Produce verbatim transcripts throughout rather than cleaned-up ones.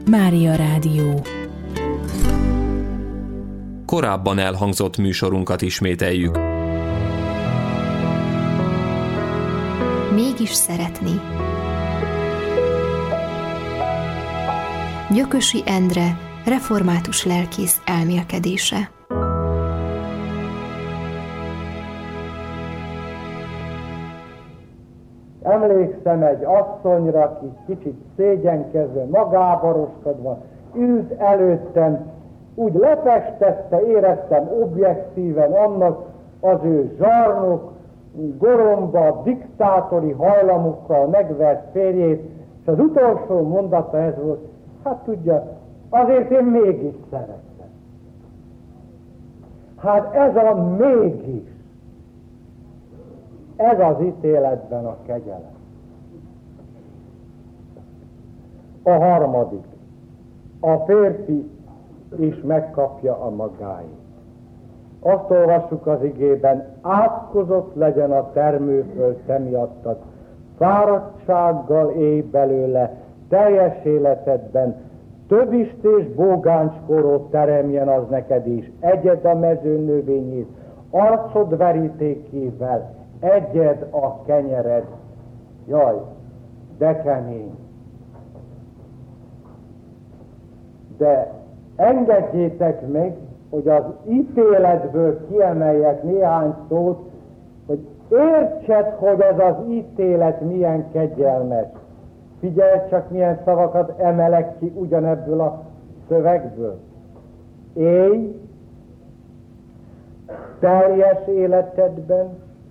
Mária Rádió. Korábban elhangzott műsorunkat ismételjük. Mégis szeretni. Gyökösi Endre, református lelkész elmélkedése. Emlékszem egy asszonyra, aki kicsit szégyenkezve, magábaroskodva ült előttem, úgy lefestette, éreztem objektíven annak az ő zsarnok, goromba, diktátori hajlamokkal megvert férjét, és az utolsó mondata ez volt: hát tudja, azért én mégis szeretem. Hát ez a mégis, ez az ítéletben a kegyelem. A harmadik, a férfi is megkapja a magáit. Azt olvassuk az igében: átkozott legyen a termőföld te miattad, fáradtsággal élj belőle, teljes életedben, tövist és bógáncskorot teremjen az neked is, egyed a mezőn növényét, arcod verítékével, egyed a kenyered. Jaj, de kemény. De engedjétek meg, hogy az ítéletből kiemeljek néhány szót, hogy értsed, hogy ez az ítélet milyen kegyelmes. Figyelj csak, milyen szavakat emelek ki ugyanebből a szövegből. Élj teljes életedben,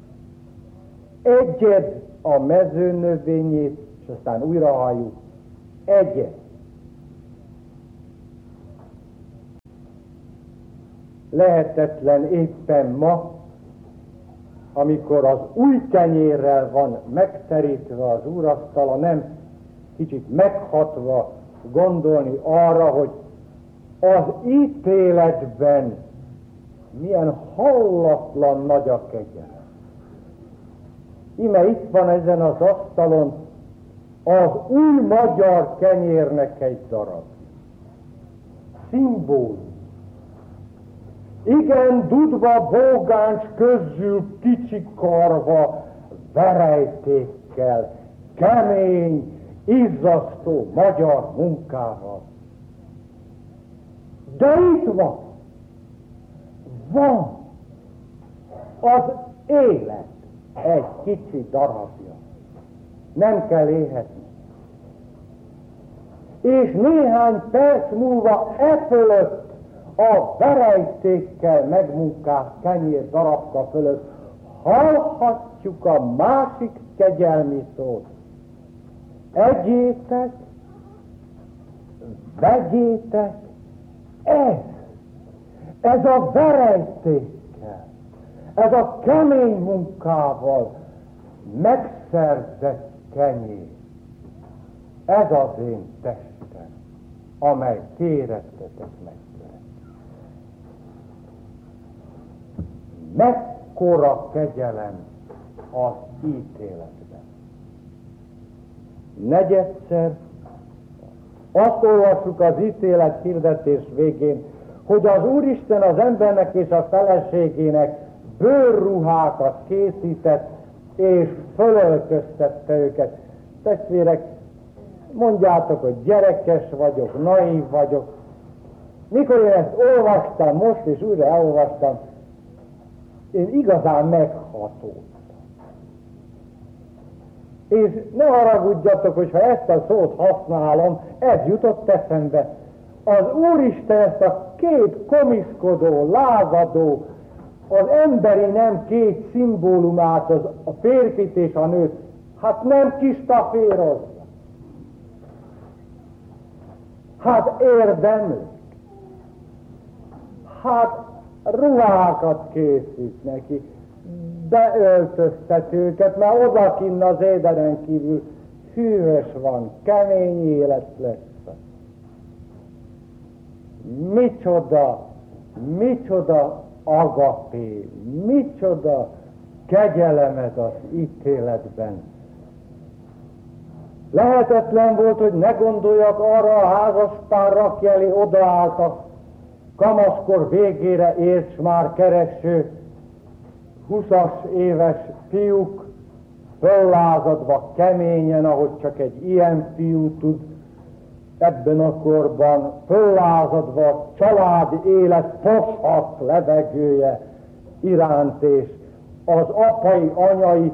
egyed a mezőn növényét, és aztán újra halljuk, egyed. Lehetetlen éppen ma, amikor az új kenyérrel van megterítve az úrasztala, nem kicsit meghatva gondolni arra, hogy az ítéletben milyen hallatlan nagy a kegyelem. Íme itt van ezen az asztalon az új magyar kenyérnek egy darab. Szimbólum. Igen, dudva bógáncs közül kicsikarva verejtékkel, kemény, izzasztó magyar munkával. De itt van, van az élet egy kicsi darabja. Nem kell éhetni. És néhány perc múlva e fölött, a verejtékkel megmunkált kenyér darabka fölött hallhatjuk a másik kegyelmi szót. Egyétek, vegyétek, ez, ez a verejtékkel, ez a kemény munkával megszerzett kenyér. Ez az én testem, amely kérettetek meg. Mekkora kegyelem az ítéletben. Negyedszer azt olvassuk az ítélet hirdetés végén, hogy az Úristen az embernek és a feleségének bőrruhákat készített, és fölöltöztette őket. Testvérek, mondjátok, hogy gyerekes vagyok, naív vagyok. Mikor én ezt olvastam most, és újra elolvastam, én igazán meghatódtam. És ne haragudjatok, hogyha ezt a szót használom, ez jutott eszembe. Az Úristen ezt a két komiszkodó, lázadó, az emberi nem két szimbólumát, az a férfit és a nőt, hát nem kistaférozza. Hát érdemli. Hát ruhákat készít neki, beöltöztet őket, mert odakinn az édenen kívül hűvös van, kemény élet lesz. Micsoda, micsoda agapé, micsoda kegyelem ez az ítéletben. Lehetetlen volt, hogy ne gondoljak arra a házaspárra, aki elé odaállt a kamaszkor végére ért, s már kereső húszas éves fiúk, föllázadva keményen, ahogy csak egy ilyen fiú tud, ebben a korban föllázadva a család élet foshat levegője iránt, és az apai, anyai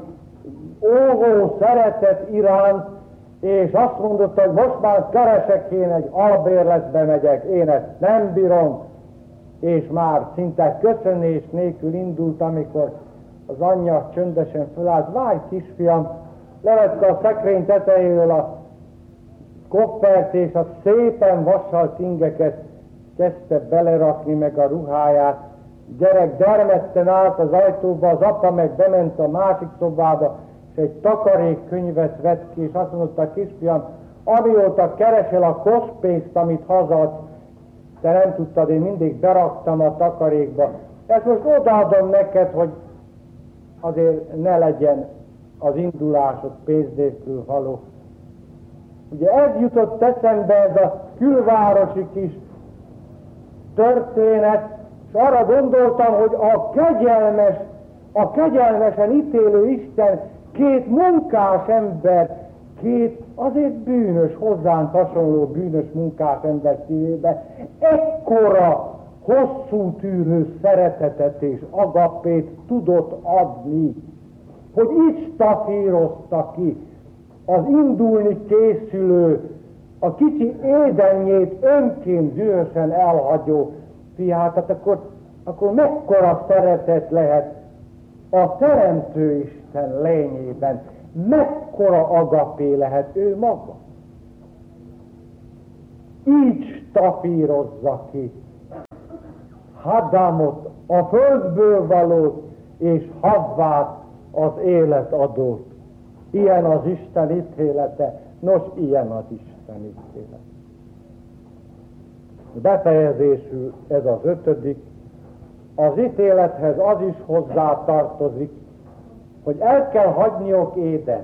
óvó szeretet iránt, és azt mondotta, hogy most már keresek, én egy albérletbe megyek, én ezt nem bírom, és már szinte köszönés nélkül indult, amikor az anyja csöndesen fölállt, várj kisfiam, levette a szekrény tetejéről a koffert, és a szépen vasalt ingeket kezdte belerakni, meg a ruháját. Gyerek dermedten állt az ajtóba, az apa meg bement a másik szobába, és egy takarékkönyvet vett ki, és azt mondta a kisfiam, amióta keresel a koszpénzt, amit hazaadsz, te nem tudtad, én mindig beraktam a takarékba. Ezt most odaadom neked, hogy azért ne legyen az indulásod pénz nélkül való. Ugye ez jutott eszembe, ez a külvárosi kis történet, és arra gondoltam, hogy a kegyelmes, a kegyelmesen ítélő Isten két munkás ember, két azért bűnös, hozzánk hasonló bűnös munkás ember szívébe ekkora hosszú tűrő szeretetet és agapét tudott adni, hogy így stafírozta ki az indulni készülő, a kicsi édenjét önként dühösen elhagyó fiát, hát akkor, akkor mekkora szeretet lehet a Teremtő Isten lényében, mekkora agapé lehet ő maga. Így stafírozza ki Ádámot, a földből valót, és Havvát, az életadót. Ilyen az Isten ítélete, nos, ilyen az Isten ítélete. Befejezésül ez az ötödik, az ítélethez az is hozzá tartozik, hogy el kell hagyniok Éden.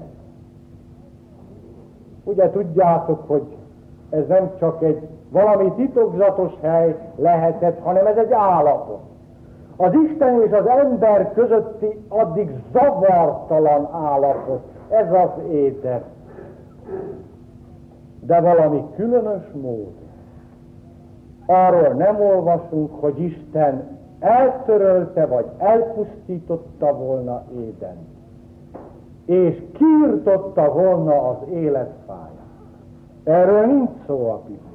Ugye tudjátok, hogy ez nem csak egy valami titokzatos hely lehetett, hanem ez egy állapot. Az Isten és az ember közötti addig zavartalan állapot. Ez az Éden. De valami különös mód. Arról nem olvasunk, hogy Isten eltörölte vagy elpusztította volna Éden, és kiirtotta volna az életfáját. Erről nincs szó a Bibliában.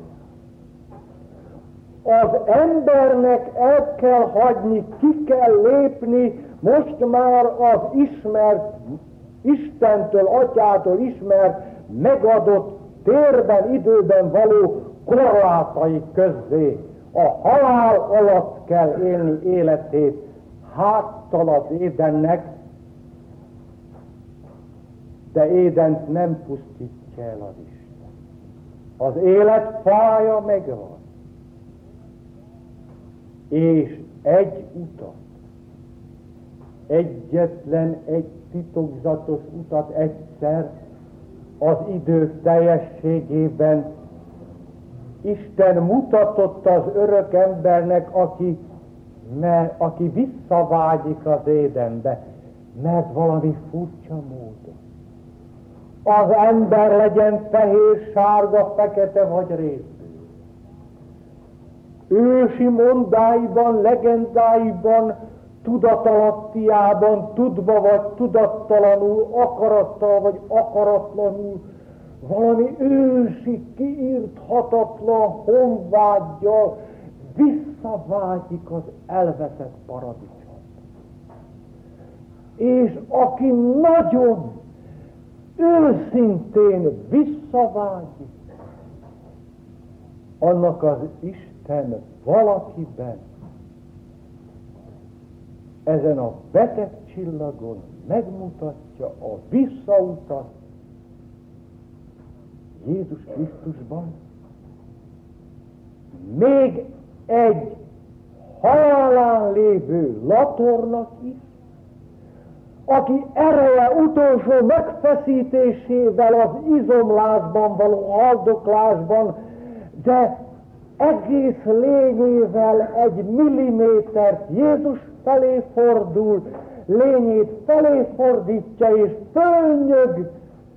Az embernek el kell hagyni, ki kell lépni most már az ismert, Istentől, Atyától ismert, megadott térben, időben való korlátai közzé. A halál alatt kell élni életét, háttal az Édennek, de Édent nem pusztítja el az Isten. Az élet fája megvan. És egy utat, egyetlen egy titokzatos utat egyszer az idők teljességében Isten mutatott az örök embernek, aki, mert, aki visszavágyik az Édenbe, mert valami furcsa módon. Az ember legyen fehér, sárga, fekete vagy részből. Ősi mondáiban, legendáiban, tudatalattiában, tudva vagy tudattalanul, akarattal vagy akaratlanul, valami ősi, kiírthatatlan honvággyal visszavágyik az elveszett paradicsom. És aki nagyon őszintén visszavágyik, annak az Isten valakiben, ezen a beteg csillagon megmutatja a visszautat Jézus Krisztusban. Még egy halálán lévő latornak is, aki ereje utolsó megfeszítésével az izomlásban való haldoklásban, de egész lényével egy millimétert Jézus felé fordul, lényét felé fordítja és fölnyög,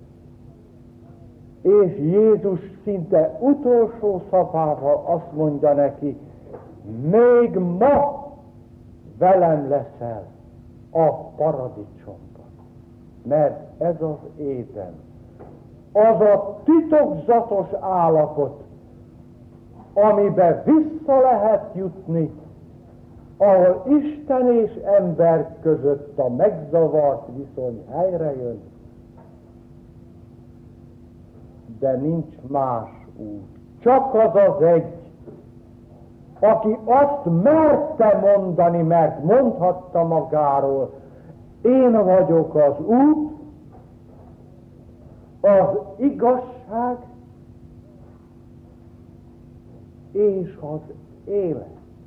és Jézus szinte utolsó szavával azt mondja neki, még ma velem leszel a paradicsomban, mert ez az éden, az a titokzatos állapot, amiben vissza lehet jutni, ahol Isten és ember között a megzavart viszony helyre jön, de nincs más út. Csak az az egy, aki azt merte mondani, mert mondhatta magáról, én vagyok az út, az igazság és az élet.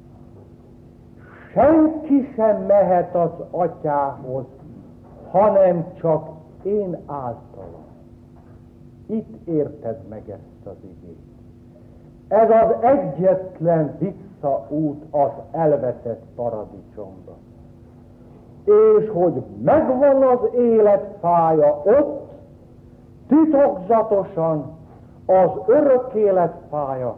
Senki sem mehet az atyához, hanem csak én általam. Itt érted meg ezt az igét. Ez az egyetlen visszaút az elveszett paradicsomba. És hogy megvan az életfája ott, titokzatosan az örök életfája,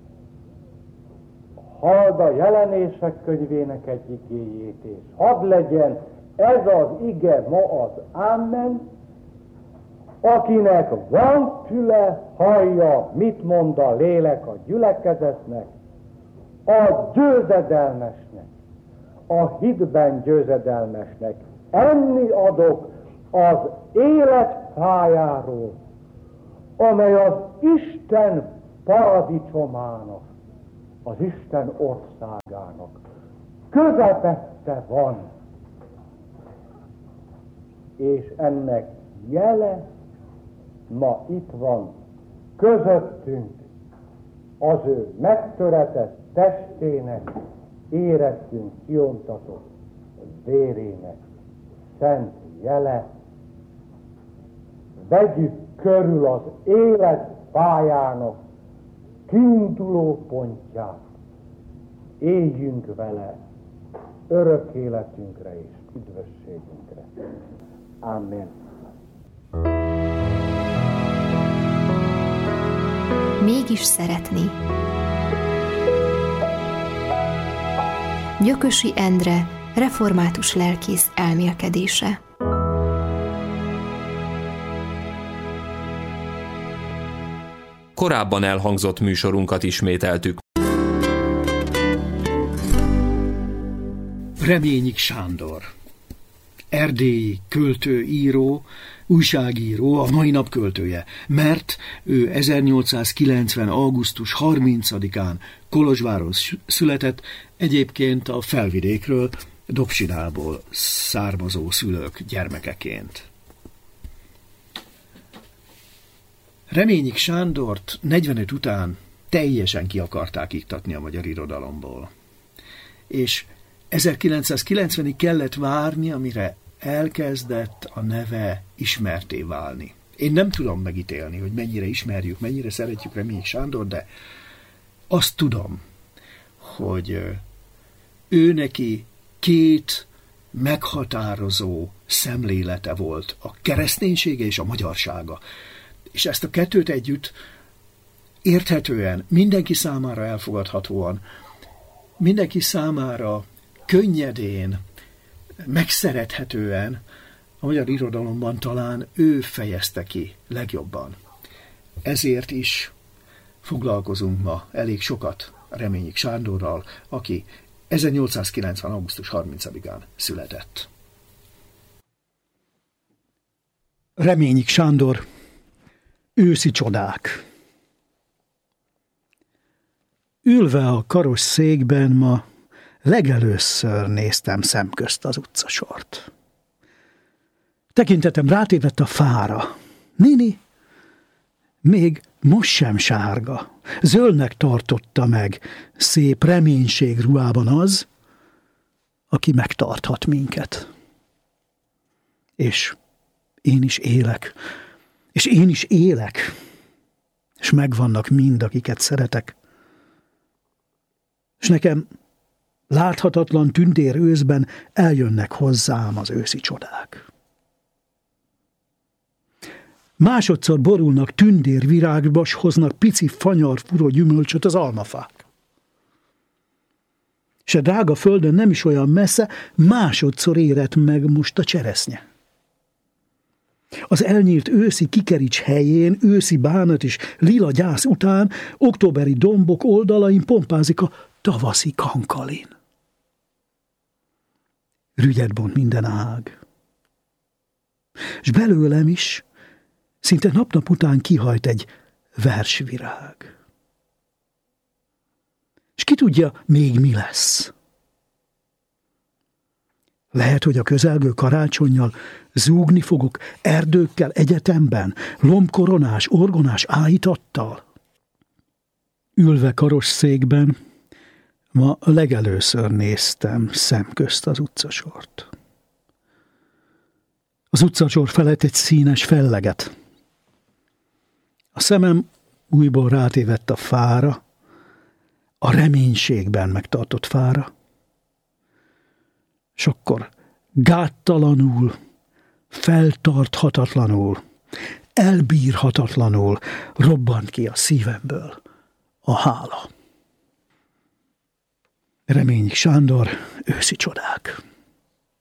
halld a Jelenések könyvének egy igéjét, és hadd legyen ez az ige ma az Amen, akinek van füle, hallja, mit mond a lélek a gyülekezetnek, a győzedelmesnek, a hitben győzedelmesnek. Enni adok az életfájáról, amely az Isten paradicsomának, az Isten országának közepette van, és ennek jele ma itt van közöttünk, az ő megtöretett testének, érettünk kiontatott vérének szent jele. Vegyük körül az életpályának kiinduló pontját, éljünk vele örök életünkre és üdvösségünkre. Amen. Mégis szeretni. Gyökösi Endre, református lelkész elmélkedése. Korábban elhangzott műsorunkat ismételtük. Reményik Sándor, erdélyi költő, író, újságíró, a mai nap költője, mert ő ezernyolcszázkilencven. augusztus harmincadikán Kolozsváron született, egyébként a Felvidékről, Dobsinálból származó szülők gyermekeként. Reményik Sándort negyvenöt után teljesen ki akarták iktatni a magyar irodalomból. És ezerkilencszázkilencvenig kellett várni, amire elkezdett a neve ismertté válni. Én nem tudom megítélni, hogy mennyire ismerjük, mennyire szeretjük Reményik Sándor, de azt tudom, hogy ő neki két meghatározó szemlélete volt, a kereszténysége és a magyarsága. És ezt a kettőt együtt érthetően, mindenki számára elfogadhatóan, mindenki számára könnyedén, megszerethetően a magyar irodalomban talán ő fejezte ki legjobban. Ezért is foglalkozunk ma elég sokat Reményik Sándorral, aki ezernyolcszázkilencven. augusztus harmincadikán született. Reményik Sándor, őszi csodák. Ülve a karos székben ma legelőször néztem szemközt az utcasort. Tekintetem rátépett a fára. Nini, még most sem sárga. Zöldnek tartotta meg szép reménység ruhában az, aki megtarthat minket. És én is élek, és én is élek, és megvannak mind, akiket szeretek. És nekem láthatatlan tündér őszben eljönnek hozzám az őszi csodák. Másodszor borulnak tündér virágba, s hoznak pici fanyar furó gyümölcsöt az almafák. S a drága földön nem is olyan messze, másodszor érett meg most a cseresznye. Az elnyílt őszi kikerics helyén, őszi bánat és lila gyász után, októberi dombok oldalain pompázik a tavaszi kankalin. Rügyet bont minden ág. S belőlem is szinte nap-nap után kihajt egy versvirág. És ki tudja, még mi lesz? Lehet, hogy a közelgő karácsonnyal zúgni fogok erdőkkel egyetemben, lombkoronás, orgonás áhítattal. Ülve karosszékben, ma legelőször néztem szemközt az utcasort. Az utcasor felett egy színes felleget. A szemem újból rátévedt a fára, a reménységben megtartott fára, s akkor gáttalanul, feltarthatatlanul, elbírhatatlanul robbant ki a szívemből a hála. Reményik Sándor, Őszi csodák.